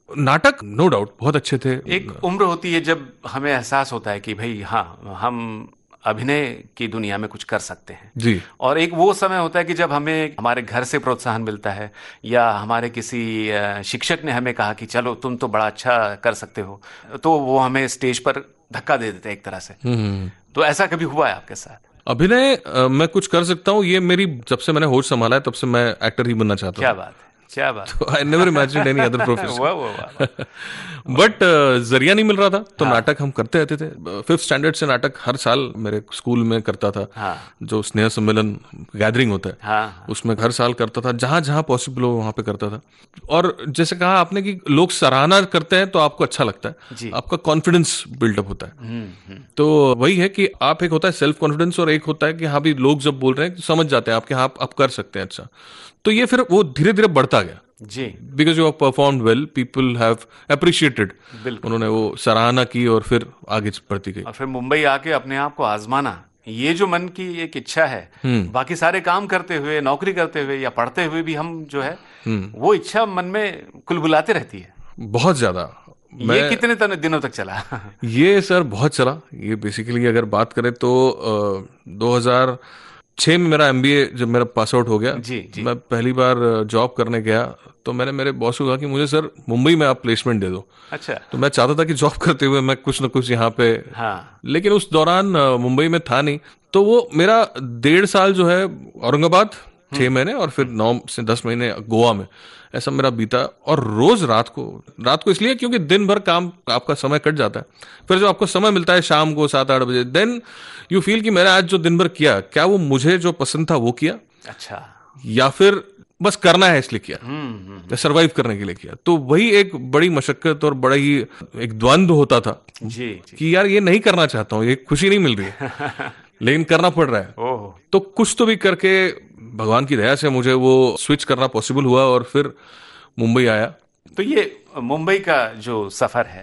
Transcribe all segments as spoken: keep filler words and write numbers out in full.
नाटक no doubt बहुत अच्छे थे। एक उम्र होती है जब हमें एहसास होता है कि भाई हाँ, हम अभिनय की दुनिया में कुछ कर सकते हैं जी। और एक वो समय होता है कि जब हमें हमारे घर से प्रोत्साहन मिलता है या हमारे किसी शिक्षक ने हमें कहा कि चलो तुम तो बड़ा अच्छा कर सकते हो, तो वो हमें स्टेज पर धक्का दे देते हैं एक तरह से। तो ऐसा कभी हुआ है आपके साथ? अभिनय मैं कुछ कर सकता हूँ, ये मेरी जब से मैंने होश संभाला है तब से मैं एक्टर ही बनना चाहता हूँ। क्या बात है, क्या बात। तो I never imagined any other profession. वाह वाह वाह। बट जरिया नहीं मिल रहा था तो हाँ। नाटक हम करते रहते थे। फिफ्थ स्टैंडर्ड से नाटक हर साल मेरे स्कूल में करता था। हाँ। जो स्नेह सम्मेलन गैदरिंग होता है हाँ। उसमें हर साल करता था, जहां जहां पॉसिबल हो वहां पे करता था। और जैसे कहा आपने कि लोग सराहना करते हैं तो आपको अच्छा लगता है, आपका कॉन्फिडेंस बिल्डअप होता है। तो वही है कि आप, एक होता है सेल्फ कॉन्फिडेंस और एक होता है कि हाँ भी लोग जब बोल रहे हैं समझ जाते हैं आपके, हाँ आप कर सकते हैं अच्छा। तो ये फिर वो धीरे धीरे बढ़ता गया जी, because you have performed well, people have appreciated, उन्होंने वो सराहना की और फिर आगे बढ़ती गई। और फिर मुंबई आके अपने आप को आजमाना, ये जो मन की एक इच्छा है, बाकी सारे काम करते हुए, नौकरी करते हुए या पढ़ते हुए भी हम जो है वो इच्छा मन में कुलबुलाते रहती है बहुत ज्यादा। ये कितने दिनों तक चला? ये सर बहुत चला। ये बेसिकली अगर बात करें तो दो हजार छह में मेरा एमबीए जब मेरा पास आउट हो गया जी, जी. मैं पहली बार जॉब करने गया तो मैंने मेरे बॉस को कहा कि मुझे सर मुंबई में आप प्लेसमेंट दे दो। अच्छा। तो मैं चाहता था कि जॉब करते हुए मैं कुछ ना कुछ यहाँ पे हाँ. लेकिन उस दौरान मुंबई में था नहीं, तो वो मेरा डेढ़ साल जो है औरंगाबाद छह महीने और फिर नौ से दस महीने गोवा में, ऐसा मेरा बीता। और रोज रात को रात को इसलिए क्योंकि दिन भर काम, आपका समय कट जाता है, फिर जो आपको समय मिलता है शाम को सात आठ बजे, देन यू फील कि मैंने आज जो दिन भर किया, क्या वो मुझे जो पसंद था वो किया, अच्छा, या फिर बस करना है इसलिए किया, या सरवाइव करने के लिए किया। तो वही एक बड़ी मशक्कत और बड़ा ही एक द्वंद्व होता था जी, जी। कि यार ये नहीं करना चाहता हूँ, ये खुशी नहीं मिल रही है लेकिन करना पड़ रहा है। ओह। तो कुछ तो भी करके भगवान की दया से मुझे वो स्विच करना पॉसिबल हुआ और फिर मुंबई आया। तो ये मुंबई का जो सफर है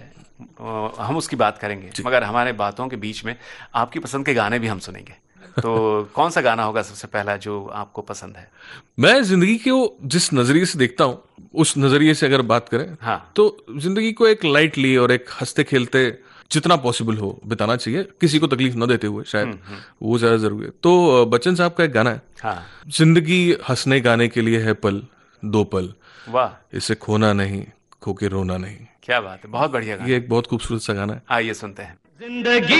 हम उसकी बात करेंगे, मगर हमारे बातों के बीच में आपकी पसंद के गाने भी हम सुनेंगे। तो कौन सा गाना होगा सबसे पहला जो आपको पसंद है? मैं जिंदगी को जिस नजरिए से देखता हूँ उस नजरिए से अगर बात करें हाँ। तो जिंदगी को एक लाइटली और एक हंसते खेलते जितना पॉसिबल हो बिताना चाहिए, किसी को तकलीफ न देते हुए, शायद वो ज्यादा जरूरी है। तो बच्चन साहब का एक गाना है हाँ। जिंदगी हंसने गाने के लिए है पल दो पल, वाह, इसे खोना नहीं खो के रोना नहीं। क्या बात है, बहुत बढ़िया गाना। ये एक बहुत खूबसूरत सा गाना है, आइए सुनते हैं। जिंदगी